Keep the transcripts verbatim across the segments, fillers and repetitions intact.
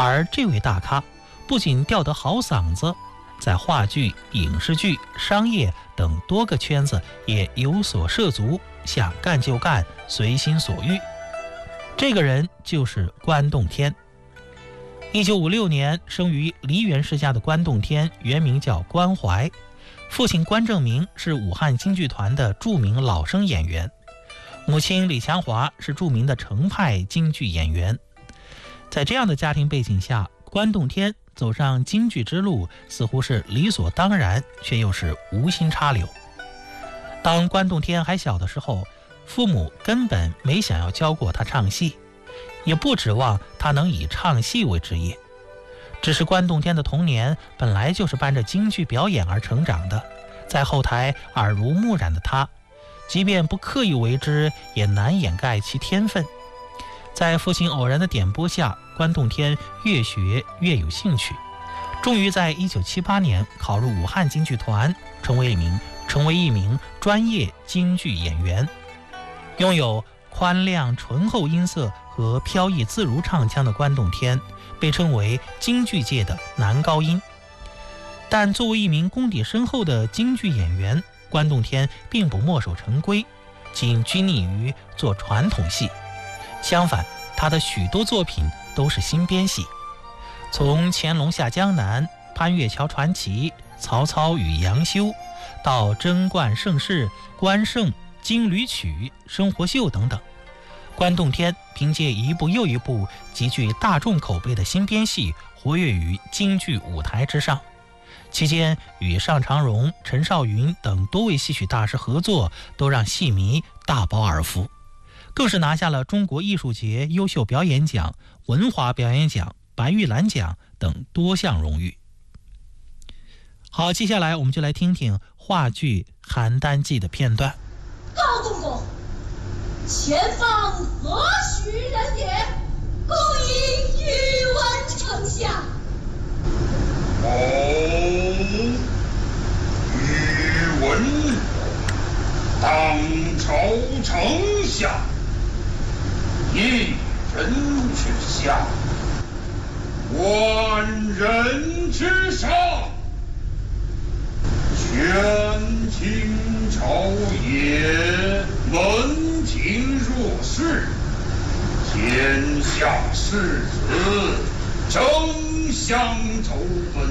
而这位大咖不仅吊得好嗓子，在话剧、影视剧、商业等多个圈子也有所涉足，想干就干，随心所欲。这个人就是关栋天。一九五六年生于梨园世家的关栋天，原名叫关怀，父亲关正明是武汉京剧团的著名老生演员，母亲李强华是著名的程派京剧演员。在这样的家庭背景下，关栋天走上京剧之路似乎是理所当然，却又是无心插柳。当关栋天还小的时候，父母根本没想要教过他唱戏，也不指望他能以唱戏为职业。只是关栋天的童年本来就是伴着京剧表演而成长的，在后台耳濡目染的他，即便不刻意为之，也难掩盖其天分。在父亲偶然的点拨下，关栋天越学越有兴趣，终于在一九七八年考入武汉京剧团，成为一名成为一名专业京剧演员。拥有宽亮醇厚音色和飘逸自如唱腔的关栋天，被称为京剧界的男高音。但作为一名功底深厚的京剧演员，关栋天并不墨守成规，仅拘泥于做传统戏。相反，他的许多作品都是新编戏，从乾隆下江南、潘月桥传奇、曹操与杨修，到贞观盛世、关胜、金缕曲、生活秀等等，关栋天凭借一部又一部极具大众口碑的新编戏，活跃于京剧舞台之上。期间与尚长荣、陈少云等多位戏曲大师合作，都让戏迷大饱耳福，更是拿下了中国艺术节优秀表演奖、文华表演奖、白玉兰奖等多项荣誉。好，接下来我们就来听听话剧《邯郸记》的片段。 高公公，前方何许人也？恭迎宇文丞相。 哦，宇文，当朝丞相，一人之下，万人之上，权倾朝野，门庭若市，天下士子争相投奔。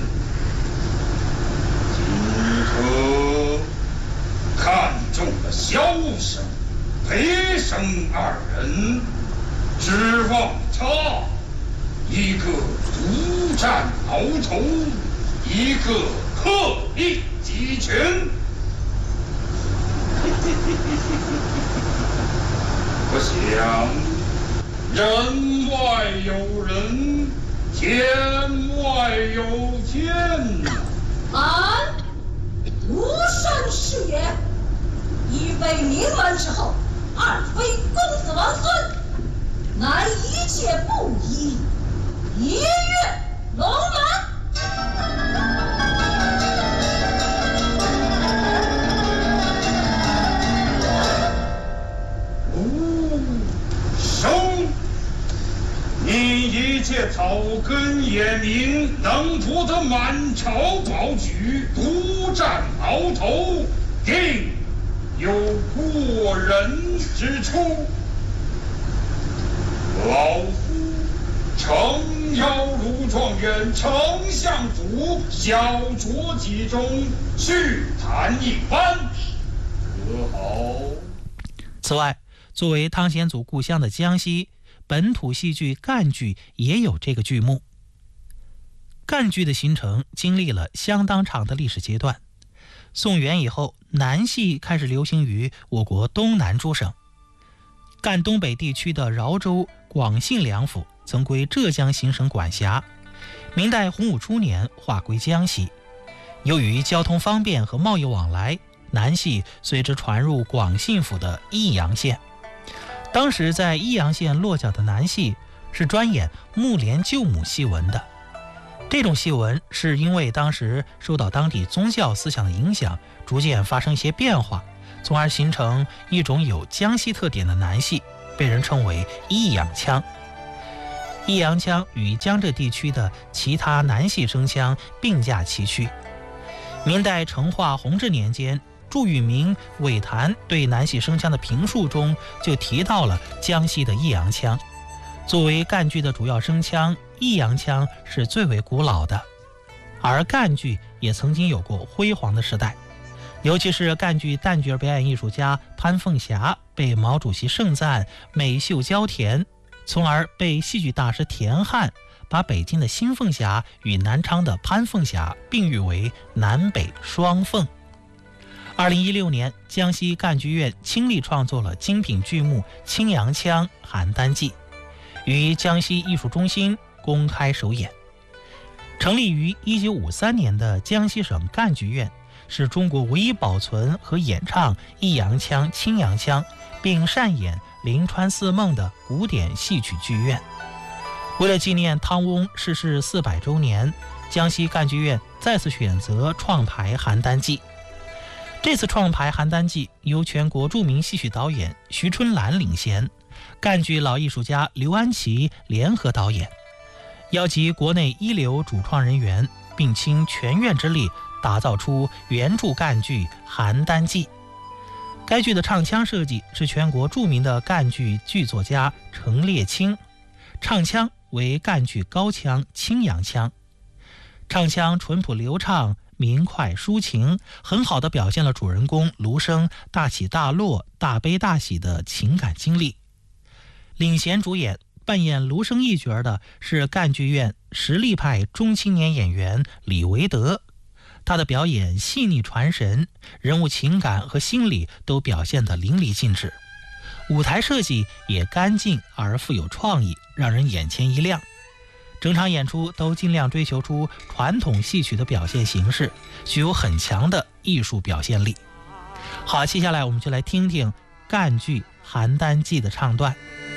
今可看中了萧生、裴生二人，指望他一个独占鳌头，一个鹤立鸡群。不想人外有人，天外有天呐！ 俺无甚是也，一非名门之后，二非公子王孙，乃一切不依，一跃龙门。 你一切草根野民，能夺得满朝保举，独占鳌头，定有过人之处。老夫诚邀卢状元、丞相府小酌几盅，叙谈一番，可好？ 此外，作为汤显祖故乡的江西，本土戏剧赣剧也有这个剧目。赣剧的形成经历了相当长的历史阶段。宋元以后，南戏开始流行于我国东南诸省。赣东北地区的饶州、广信两府曾归浙江行省管辖，明代洪武初年划归江西。由于交通方便和贸易往来，南戏随之传入广信府的益阳县。当时在益阳县落脚的南戏是专演木莲救母戏文的。这种戏文是因为当时受到当地宗教思想的影响，逐渐发生一些变化，从而形成一种有江西特点的南戏，被人称为益阳腔。 弋阳腔与江浙地区的其他南系声腔并驾齐驱。明代成化弘治年间，祝允明《伪谈》对南系声腔的评述中就提到了江西的弋阳腔。作为赣剧的主要声腔，弋阳腔是最为古老的，而赣剧也曾经有过辉煌的时代。尤其是赣剧旦角表演艺术家潘凤霞被毛主席盛赞美秀娇甜，从而被戏剧大师田汉把北京的新凤霞与南昌的潘凤霞并誉为南北双凤。二零一六年，江西赣剧院倾力创作了精品剧目《青阳腔邯郸记》，于江西艺术中心公开首演。成立于一九五三年的江西省赣剧院是中国唯一保存和演唱弋阳腔、青阳腔，并擅演临川四梦的古典戏曲剧院。为了纪念汤翁逝世四百周年，江西赣剧院再次选择创排《邯郸记》。这次创排《邯郸记》由全国著名戏曲导演徐春兰领衔，赣剧老艺术家刘安琪联合导演，邀集国内一流主创人员，并倾全院之力打造出原著赣剧《邯郸记》。该剧的唱腔设计是全国著名的赣剧剧作家程烈清，唱腔为赣剧高腔青阳腔，唱腔淳朴流畅，明快抒情，很好地表现了主人公卢生大起大落、大悲大喜的情感经历。领衔主演扮演卢生一角的是赣剧院实力派中青年演员李维德，他的表演细腻传神，人物情感和心理都表现得淋漓尽致，舞台设计也干净而富有创意，让人眼前一亮。整场演出都尽量追求出传统戏曲的表现形式，具有很强的艺术表现力。好，接下来我们就来听听赣剧《邯郸记》的唱段。